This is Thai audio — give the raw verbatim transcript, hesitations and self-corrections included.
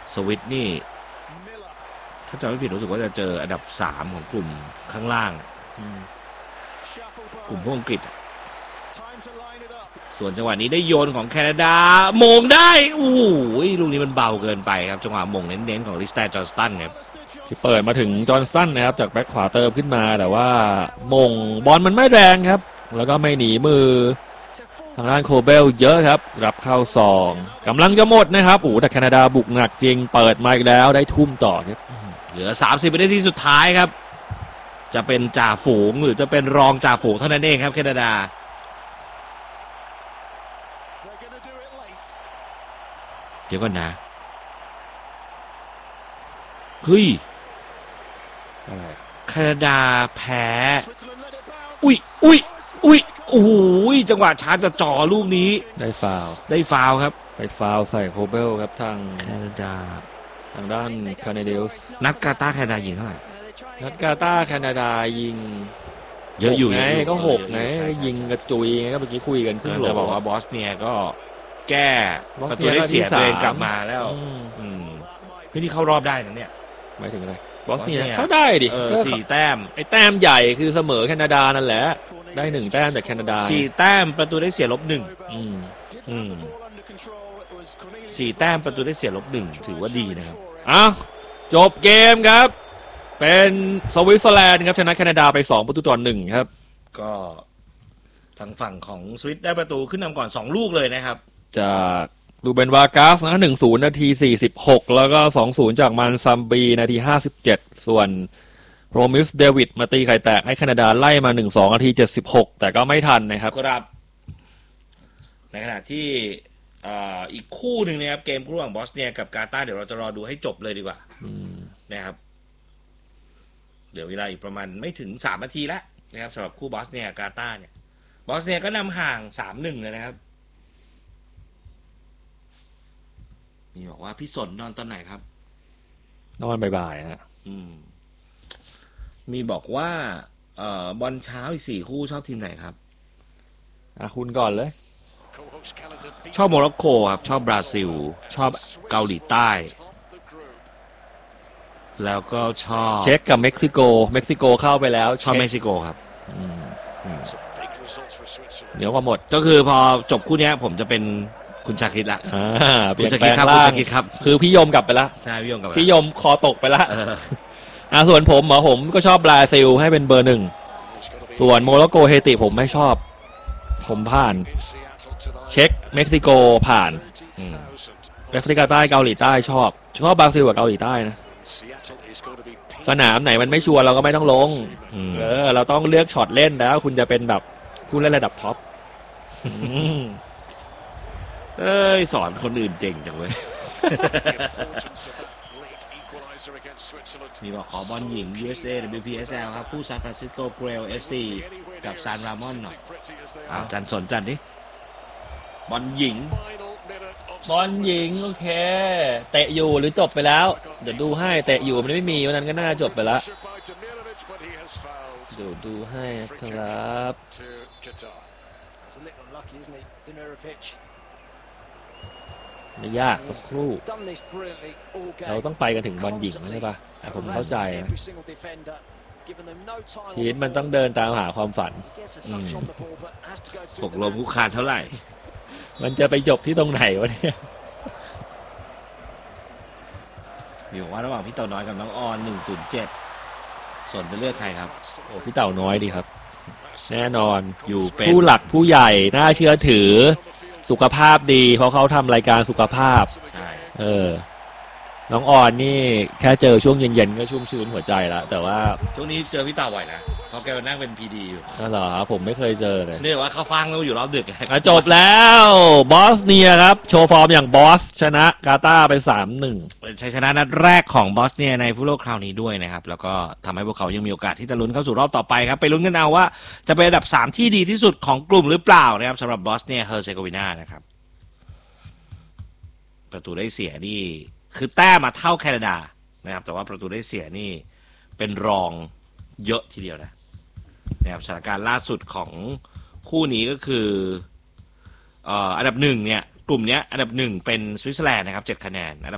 สวิตนี่ถ้าจำไม่ผิดรู้สึกว่าจะเจออันดับสามของกลุ่มข้างล่างกลุ่มพวกอังกฤษส่วนจังหวะนี้ได้โยนของแคนาดาโมงได้โอ้โหลูกนี้มันเบาเกินไปครับจังหวะโมงเน้นๆของลิสแตนจอห์นสตันครับเปิดมาถึงจอห์นสันนะครับจากแบ็คขวาเติมขึ้นมาแต่ว่าโมงบอลมันไม่แรงครับแล้วก็ไม่หนีมือทางด้านโคเบลเยอะครับรับเข้าซองกำลังจะหมดนะครับโอ้แต่แคนาดาบุกหนักจริงเปิดมาอีกแล้วได้ทุ่มต่อครับเหลือสามสิบวินาทีสุดท้ายครับจะเป็นจ่าฝูงหรือจะเป็นรองจ่าฝูงเท่านั้นเองครับแคนาดาเดี๋ยวก่อนนะเฮ้ยแคนาดาแพ้อุ้ยอุ้ยอุ้ยโอ้โหจังหวะชาร์จจ่อลูกนี้ได้ฟาวได้ฟาวครับไปฟาวใส่โคเบลครับทางแคนาดาทางด้านแคนาเดียสนัดกาตาร์แคนาดายิงเท่าไหร่นัดกาตาร์แคนาดายิงเยอะอยู่ไงก็หกไงยิงกระจุยไงก็เมื่อกี้คุยกันครึ่งโหลจะบอกว่าบอสเนียก็แก้ประตูได้เสียตัวเองกลับมาแล้วอืมพี่นี่เข้ารอบได้นะเนี่ยหมายถึงอะไรบอสเนียเข้าได้ดิสี่แต้มไอ้แต้มใหญ่คือเสมอแคนาดานั่นแหละได้หนึ่งแต้มจากแคนาดาสี่แต้มประตูได้เสียลบหนึ่งอืมอืมสี่แต้มประตูได้เสียลบหนึ่งถือว่าดีนะครับอ้าวจบเกมครับเป็นสวิตเซอร์แลนด์ครับชนะแคนาดาไปสองประตูต่อหนึ่งครับก็ทางฝั่งของสวิตได้ประตูขึ้นนำก่อนสองลูกเลยนะครับจากลูเบนวากาสนะหนึ่งศูนย์นาทีสี่สิบหกแล้วก็สองศูนย์จากมันซัมบีนาทีห้าสิบเจ็ดส่วนโรมิสเดวิดมาตีไข่แตกให้แคนาดาไล่มาหนึ่งสองนาทีเจ็ดสิบหกแต่ก็ไม่ทันนะครับครับในขณะที่อีกคู่หนึ่งนะครับเกมระหว่างบอสเนียกับกาตาร์เดี๋ยวเราจะรอดูให้จบเลยดีกว่านะครับเดี๋ยวเวลาอีกประมาณไม่ถึงสามนาทีแล้วนะครับสำหรับคู่บอสเนียกาตาร์เนี่ยบอสเนียก็นำห่างสามหนึ่งเลยนะครับมีบอกว่าพี่สนนอนตอนไหนครับนอนบ่ายๆฮะอืมมีบอกว่าเอ่อบอลเช้าอีกสี่คู่ชอบทีมไหนครับอ่ะคุณก่อนเลยชอบโมร็อกโกครับชอบบราซิลชอบเกาหลีใต้แล้วก็ชอบเช็กกับเม็กซิโกเม็กซิโกเข้าไปแล้วชอบเม็กซิโกครับเดี๋ยวก็หมดก็คือพอจบคู่นี้ผมจะเป็นคุณชาคิดละคุณชาคิดครับคุณชาคิดครับคือพี่ยมกลับไปละใช่พี่ยมกลับพี่ยมคอตกไปละอ่าส่วนผมเหรอผมก็ชอบบราซิลให้เป็นเบอร์หนึ่งส่วนโมร็อกโกเฮติผมไม่ชอบผมผ่านเช็กเม็กซิโกผ่านแอฟริกาใต้เกาหลีใต้ชอบชอบบราซิลกับเกาหลีใต้นะสนามไหนมันไม่ชัวร์เราก็ไม่ต้องลงเออเราต้องเลือกช็อตเล่นแล้วคุณจะเป็นแบบผู้เล่นระดับท็อปเอ้ยสอนคนอื่นเจ๋งจังเว้ยมีบอกขอบอลหญิง ยู เอส เอ ดับเบิลยู พี เอส แอล ครับผู้ซานฟรานซิสโกเกรล เอฟ ซี กับซานรามอนหน่อยอ้าวจันสนจันดิบอลหญิงบอลหญิงโอเคเตะอยู่หรือจบไปแล้วเดี๋ยวดูให้เตะอยู่มันไม่มีวันนั้นก็น่าจบไปแล้วเดี๋ยวดูให้ครับไม่ยากสักครู่เราต้องไปกันถึงบอลหญิงใช่ปะผมเข้าใจชีวิตมันต้องเดินตามหาความฝันตกลงคุกคานเท่าไหร่มันจะไปจบที่ตรงไหนวะเนี่ยมีบอกว่าระหว่างพี่เต่าน้อยกับน้องออนหนึ่งศูนย์เจ็ดสนจะเลือกใครครับโอ้พี่เต่าน้อยดีครับแน่นอนอยู่เป็นผู้หลักผู้ใหญ่น่าเชื่อถือสุขภาพดีเพราะเขาทำรายการสุขภาพใช่เออน้องออนนี่แค่เจอช่วงเย็นๆก็ชุ่มชื้นหัวใจแล้วแต่ว่าช่วงนี้เจอพี่เต่าบ่อยนะเพราะแกมานั่งเป็นพีดีอยู่นั่นเหรอผมไม่เคยเจอเลยเนี่ยว่าเขาฟังเราอยู่รอบดึกจบแล้วบอสเนียครับโชว์ฟอร์มอย่างบอสชนะกาตาร์ไป สามหนึ่งเป็นชัยชนะนัดแรกของบอสเนียในฟุตบอลคราวนี้ด้วยนะครับแล้วก็ทำให้พวกเขายังมีโอกาสที่จะลุ้นเข้าสู่รอบต่อไปครับไปลุ้นกันเอาว่าจะเป็นอันดับสามที่ดีที่สุดของกลุ่มหรือเปล่านะครับสำหรับบอสเนียเฮอร์เซโกวีนานะครับประตูได้เสียนี่คือแต้มมาเท่าแคนาดานะครับแต่ว่าประตูได้เสียนี่เป็นรองเยอะทีเดียวนะนะครับสถานการณ์ล่าสุดของคู่นี้ก็คือเอ่ออันดับหนึ่งเนี่ยกลุ่มนี้อันดับหนึ่งเป็นสวิตเซอร์แลนด์นะครับเจ็ดคะแนน